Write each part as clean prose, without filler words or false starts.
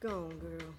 Go on, girl.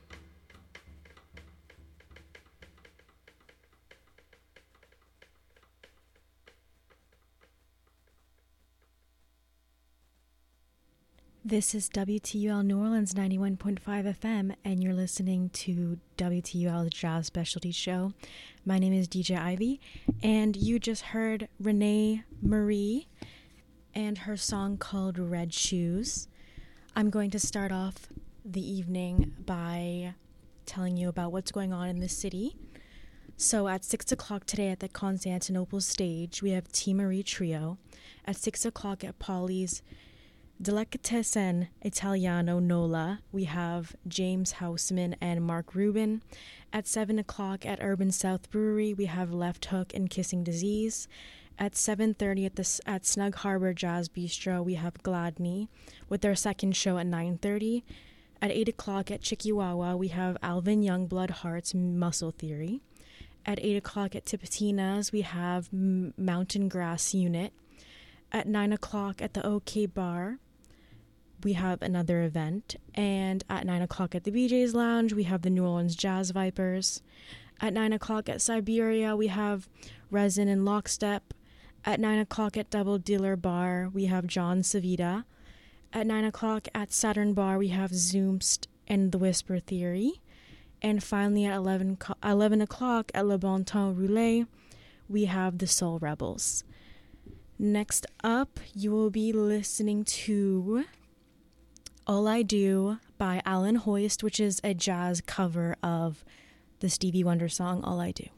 This is WTUL New Orleans 91.5 FM, and you're listening to WTUL's Jazz Specialty Show. My name is DJ Ivy, and you just heard Renee Marie and her song called Red Shoes. I'm going to start off the evening by telling you about what's going on in the city. So at 6 o'clock today at the Constantinople stage, we have T. Marie Trio. At 6 o'clock at Polly's Delicatessen Italiano Nola, we have James Houseman and Mark Rubin. At 7 o'clock at Urban South Brewery, we have Left Hook and Kissing Disease. At 7:30 at Snug Harbor Jazz Bistro, we have Gladney with their second show at 9:30. At 8 o'clock at Chikiwawa, we have Alvin Youngblood Heart's Muscle Theory. At 8 o'clock at Tipitina's, we have Mountain Grass Unit. At 9 o'clock at the OK Bar, we have another event. And at 9 o'clock at the BJ's Lounge, we have the New Orleans Jazz Vipers. At 9 o'clock at Siberia, we have Resin and Lockstep. At 9 o'clock at Double Dealer Bar, we have John Savita. At 9 o'clock at Saturn Bar, we have Zoomst and the Whisper Theory. And finally at 11 o'clock at Le Bon Temps Roulé, we have the Soul Rebels. Next up, you will be listening to All I Do by Alan Hoist, which is a jazz cover of the Stevie Wonder song All I Do.